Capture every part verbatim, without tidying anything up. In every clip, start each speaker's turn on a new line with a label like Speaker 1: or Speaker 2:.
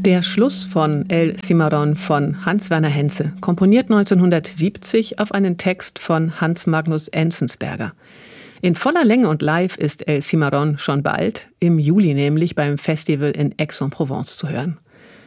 Speaker 1: Der Schluss von El Cimarrón von Hans Werner Henze, komponiert neunzehnhundertsiebzig auf einen Text von Hans Magnus Enzensberger. In voller Länge und live ist El Cimarrón schon bald, im Juli nämlich, beim Festival in Aix-en-Provence zu hören.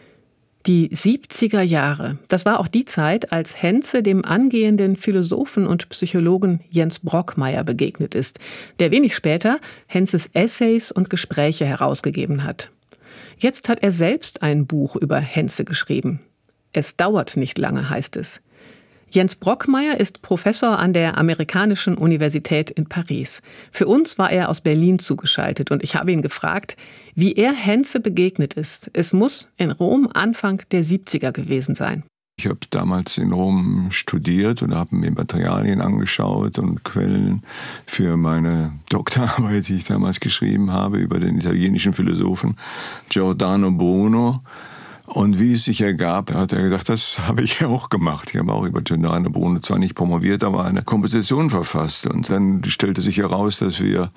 Speaker 1: Die siebziger Jahre, das war auch die Zeit, als Henze dem angehenden Philosophen und Psychologen Jens Brockmeyer begegnet ist, der wenig später Henzes Essays und Gespräche herausgegeben hat. Jetzt hat er selbst ein Buch über Henze geschrieben. Es dauert nicht lange, heißt es. Jens Brockmeyer ist Professor an der Amerikanischen Universität in Paris. Für uns war er aus Berlin zugeschaltet und ich habe ihn gefragt, wie er Henze begegnet ist. Es muss in Rom Anfang der siebziger gewesen sein.
Speaker 2: Ich habe damals in Rom studiert und habe mir Materialien angeschaut und Quellen für meine Doktorarbeit, die ich damals geschrieben habe, über den italienischen Philosophen Giordano Bruno. Und wie es sich ergab, hat er gesagt, das habe ich auch gemacht. Ich habe auch über Giordano Bruno zwar nicht promoviert, aber eine Komposition verfasst. Und dann stellte sich heraus, dass wir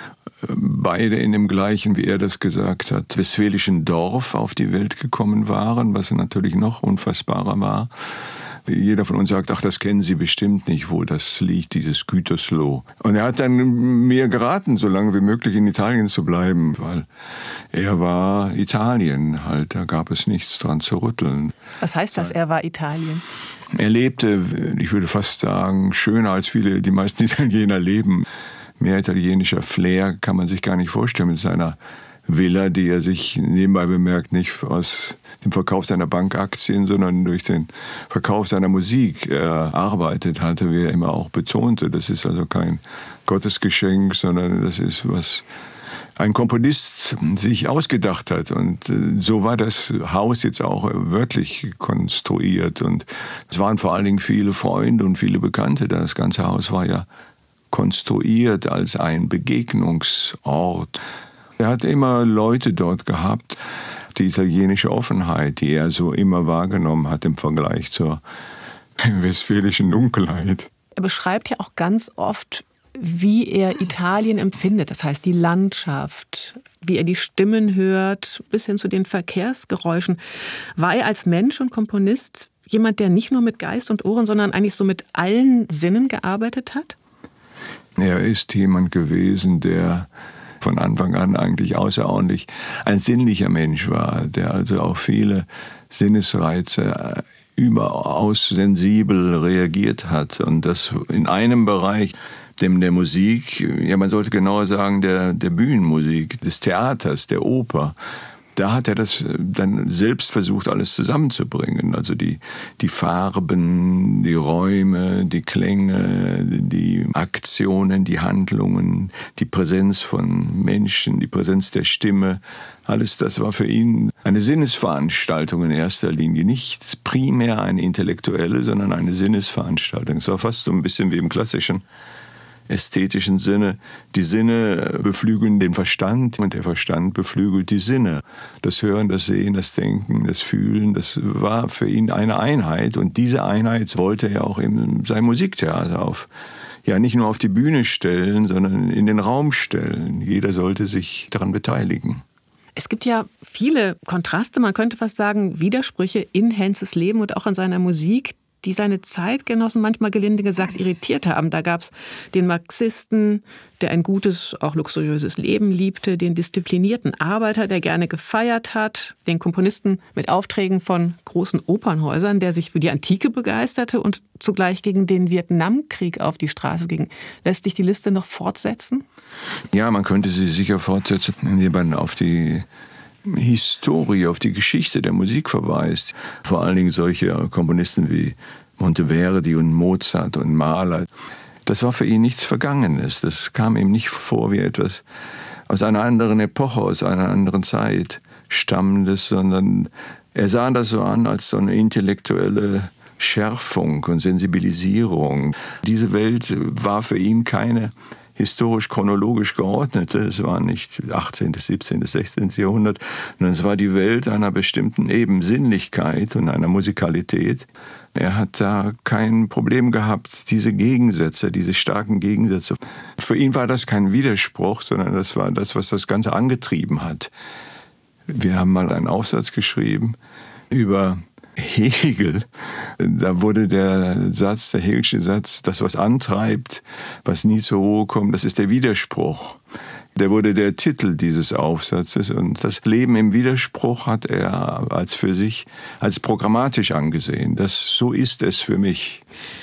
Speaker 2: beide in dem gleichen, wie er das gesagt hat, westfälischen Dorf auf die Welt gekommen waren, was natürlich noch unfassbarer war. Jeder von uns sagt, ach, das kennen Sie bestimmt nicht, wo das liegt, dieses Gütersloh. Und er hat dann mir geraten, so lange wie möglich in Italien zu bleiben, weil er war Italien halt, da gab es nichts dran zu rütteln.
Speaker 1: Was heißt das, er war Italien?
Speaker 2: Er lebte, ich würde fast sagen, schöner als viele, die meisten Italiener leben. Mehr italienischer Flair kann man sich gar nicht vorstellen mit seiner Villa, die er sich nebenbei bemerkt nicht aus dem Verkauf seiner Bankaktien, sondern durch den Verkauf seiner Musik erarbeitet hatte, wie er immer auch betonte. Das ist also kein Gottesgeschenk, sondern das ist, was ein Komponist sich ausgedacht hat. Und so war das Haus jetzt auch wörtlich konstruiert. Und es waren vor allen Dingen viele Freunde und viele Bekannte. Das ganze Haus war ja konstruiert als ein Begegnungsort. Er hat immer Leute dort gehabt. Die italienische Offenheit, die er so immer wahrgenommen hat im Vergleich zur westfälischen Dunkelheit.
Speaker 1: Er beschreibt ja auch ganz oft, wie er Italien empfindet. Das heißt, die Landschaft, wie er die Stimmen hört, bis hin zu den Verkehrsgeräuschen. War er als Mensch und Komponist jemand, der nicht nur mit Geist und Ohren, sondern eigentlich so mit allen Sinnen gearbeitet hat?
Speaker 2: Er ist jemand gewesen, der von Anfang an eigentlich außerordentlich ein sinnlicher Mensch war, der also auf viele Sinnesreize überaus sensibel reagiert hat. Und das in einem Bereich, dem der Musik, ja man sollte genauer sagen, der, der Bühnenmusik, des Theaters, der Oper. Da hat er das dann selbst versucht, alles zusammenzubringen. Also die, die Farben, die Räume, die Klänge, die Aktionen, die Handlungen, die Präsenz von Menschen, die Präsenz der Stimme. Alles das war für ihn eine Sinnesveranstaltung in erster Linie. Nicht primär eine intellektuelle, sondern eine Sinnesveranstaltung. Es war fast so ein bisschen wie im klassischen ästhetischen Sinne. Die Sinne beflügeln den Verstand und der Verstand beflügelt die Sinne. Das Hören, das Sehen, das Denken, das Fühlen, das war für ihn eine Einheit. Und diese Einheit wollte er auch in sein Musiktheater auf, ja nicht nur auf die Bühne stellen, sondern in den Raum stellen. Jeder sollte sich daran beteiligen.
Speaker 1: Es gibt ja viele Kontraste, man könnte fast sagen Widersprüche in Henzes Leben und auch in seiner Musik, die seine Zeitgenossen manchmal gelinde gesagt irritiert haben. Da gab es den Marxisten, der ein gutes, auch luxuriöses Leben liebte, den disziplinierten Arbeiter, der gerne gefeiert hat, den Komponisten mit Aufträgen von großen Opernhäusern, der sich für die Antike begeisterte und zugleich gegen den Vietnamkrieg auf die Straße ging. Lässt sich die Liste noch fortsetzen?
Speaker 2: Ja, man könnte sie sicher fortsetzen, indem man auf die Historie, auf die Geschichte der Musik verweist. Vor allen Dingen solche Komponisten wie Monteverdi und Mozart und Mahler. Das war für ihn nichts Vergangenes. Das kam ihm nicht vor wie etwas aus einer anderen Epoche, aus einer anderen Zeit stammendes, sondern er sah das so an als so eine intellektuelle Schärfung und Sensibilisierung. Diese Welt war für ihn keine historisch-chronologisch geordnete. Es war nicht achtzehnten., siebzehnten., sechzehnten. Jahrhundert, sondern es war die Welt einer bestimmten eben Sinnlichkeit und einer Musikalität. Er hat da kein Problem gehabt, diese Gegensätze, diese starken Gegensätze. Für ihn war das kein Widerspruch, sondern das war das, was das Ganze angetrieben hat. Wir haben mal einen Aufsatz geschrieben über Hegel. Da wurde der Satz, der Hegelsche Satz, das, was antreibt, was nie zur Ruhe kommt, das ist der Widerspruch. Der wurde der Titel dieses Aufsatzes, und das Leben im Widerspruch hat er als für sich, als programmatisch angesehen. Das, so ist es für mich.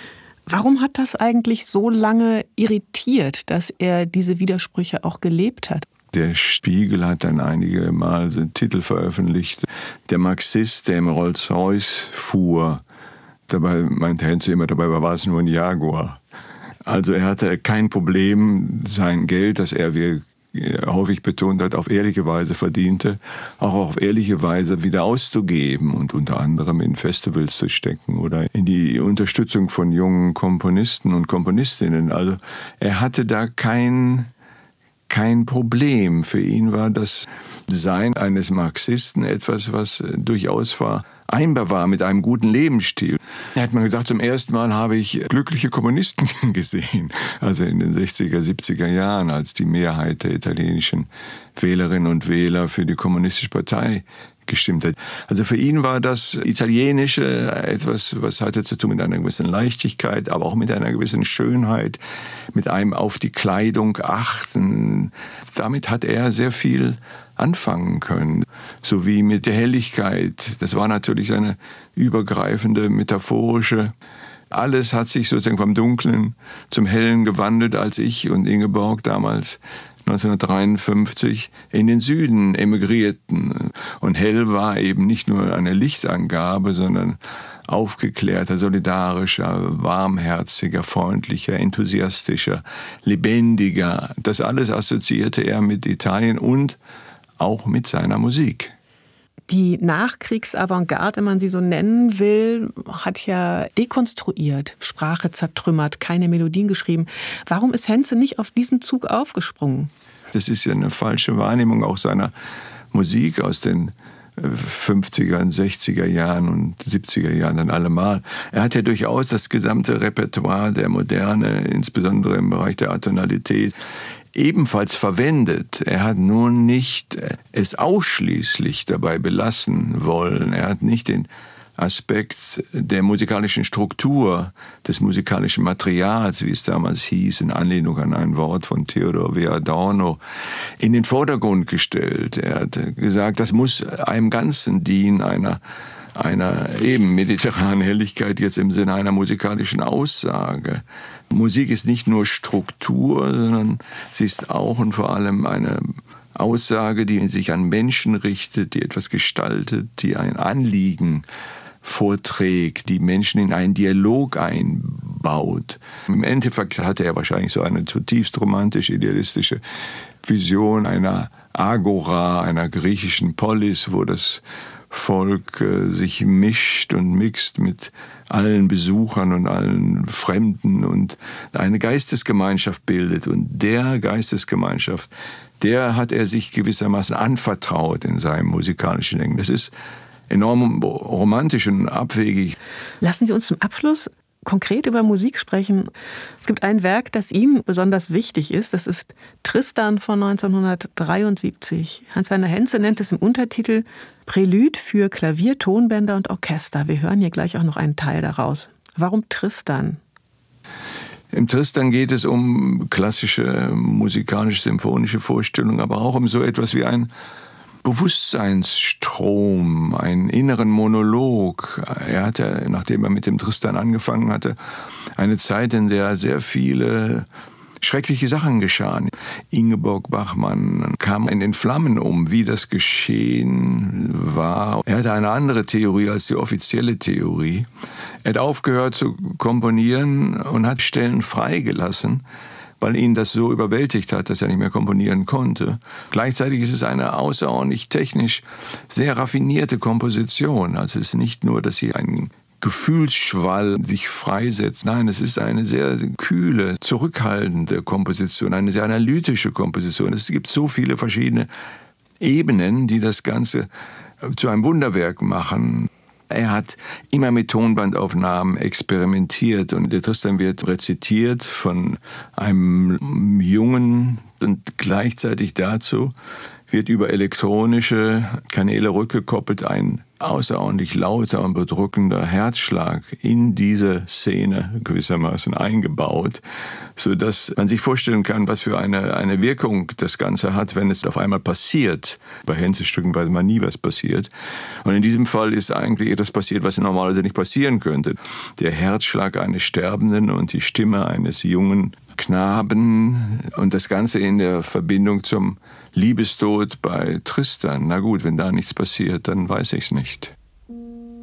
Speaker 1: Warum hat das eigentlich so lange irritiert, dass er diese Widersprüche auch gelebt hat?
Speaker 2: Der Spiegel hat dann einige Mal den Titel veröffentlicht. Der Marxist, der im Rolls-Royce fuhr, dabei meinte Henze immer, dabei war es nur ein Jaguar. Also er hatte kein Problem, sein Geld, das er, wie er häufig betont hat, auf ehrliche Weise verdiente, auch auf ehrliche Weise wieder auszugeben und unter anderem in Festivals zu stecken oder in die Unterstützung von jungen Komponisten und Komponistinnen. Also er hatte da kein... kein Problem. Für ihn war das Sein eines Marxisten etwas, was durchaus vereinbar war mit einem guten Lebensstil. Er hat mal gesagt, zum ersten Mal habe ich glückliche Kommunisten gesehen. Also in den sechziger, siebziger Jahren, als die Mehrheit der italienischen Wählerinnen und Wähler für die Kommunistische Partei gestimmt hat. Also für ihn war das Italienische etwas, was hatte zu tun mit einer gewissen Leichtigkeit, aber auch mit einer gewissen Schönheit, mit einem auf die Kleidung achten. Damit hat er sehr viel anfangen können, sowie mit der Helligkeit. Das war natürlich eine übergreifende, metaphorische. Alles hat sich sozusagen vom Dunklen zum Hellen gewandelt, als ich und Ingeborg damals neunzehnhundertdreiundfünfzig in den Süden emigrierten. Und hell war eben nicht nur eine Lichtangabe, sondern aufgeklärter, solidarischer, warmherziger, freundlicher, enthusiastischer, lebendiger. Das alles assoziierte er mit Italien und auch mit seiner Musik.
Speaker 1: Die Nachkriegsavantgarde, wenn man sie so nennen will, hat ja dekonstruiert, Sprache zertrümmert, keine Melodien geschrieben. Warum ist Henze nicht auf diesen Zug aufgesprungen?
Speaker 2: Das ist ja eine falsche Wahrnehmung auch seiner Musik aus den fünfziger und sechziger Jahren und siebziger Jahren dann allemal. Er hat ja durchaus das gesamte Repertoire der Moderne, insbesondere im Bereich der Atonalität, ebenfalls verwendet. Er hat nur nicht es ausschließlich dabei belassen wollen. Er hat nicht den Aspekt der musikalischen Struktur, des musikalischen Materials, wie es damals hieß, in Anlehnung an ein Wort von Theodor W. Adorno, in den Vordergrund gestellt. Er hat gesagt, das muss einem Ganzen dienen, einer einer eben mediterranen Helligkeit jetzt im Sinne einer musikalischen Aussage. Musik ist nicht nur Struktur, sondern sie ist auch und vor allem eine Aussage, die sich an Menschen richtet, die etwas gestaltet, die ein Anliegen vorträgt, die Menschen in einen Dialog einbaut. Im Endeffekt hatte er wahrscheinlich so eine zutiefst romantisch-idealistische Vision einer Agora, einer griechischen Polis, wo das Volk äh, sich mischt und mixt mit allen Besuchern und allen Fremden und eine Geistesgemeinschaft bildet. Und der Geistesgemeinschaft, der hat er sich gewissermaßen anvertraut in seinem musikalischen Denken. Das ist enorm romantisch und abwegig.
Speaker 1: Lassen Sie uns zum Abschluss konkret über Musik sprechen. Es gibt ein Werk, das Ihnen besonders wichtig ist. Das ist Tristan von neunzehnhundertdreiundsiebzig. Hans-Werner Henze nennt es im Untertitel Prälude für Klavier, Tonbänder und Orchester. Wir hören hier gleich auch noch einen Teil daraus. Warum Tristan?
Speaker 2: Im Tristan geht es um klassische musikalisch-symphonische Vorstellungen, aber auch um so etwas wie ein Bewusstseinsstrom, einen inneren Monolog. Er hatte, nachdem er mit dem Tristan angefangen hatte, eine Zeit, in der sehr viele schreckliche Sachen geschahen. Ingeborg Bachmann kam in den Flammen um, wie das geschehen war. Er hatte eine andere Theorie als die offizielle Theorie. Er hat aufgehört zu komponieren und hat Stellen freigelassen, weil ihn das so überwältigt hat, dass er nicht mehr komponieren konnte. Gleichzeitig ist es eine außerordentlich technisch sehr raffinierte Komposition. Also es ist nicht nur, dass hier ein Gefühlsschwall sich freisetzt. Nein, es ist eine sehr kühle, zurückhaltende Komposition, eine sehr analytische Komposition. Es gibt so viele verschiedene Ebenen, die das Ganze zu einem Wunderwerk machen. Er hat immer mit Tonbandaufnahmen experimentiert und der Tristan wird rezitiert von einem Jungen und gleichzeitig dazu wird über elektronische Kanäle rückgekoppelt ein außerordentlich lauter und bedrückender Herzschlag in diese Szene gewissermaßen eingebaut, sodass man sich vorstellen kann, was für eine, eine Wirkung das Ganze hat, wenn es auf einmal passiert. Bei Henze stückenweise mal nie was passiert. Und in diesem Fall ist eigentlich etwas passiert, was normalerweise nicht passieren könnte. Der Herzschlag eines Sterbenden und die Stimme eines jungen Knaben und das Ganze in der Verbindung zum Liebestod bei Tristan. Na gut, wenn da nichts passiert, dann weiß ich's nicht.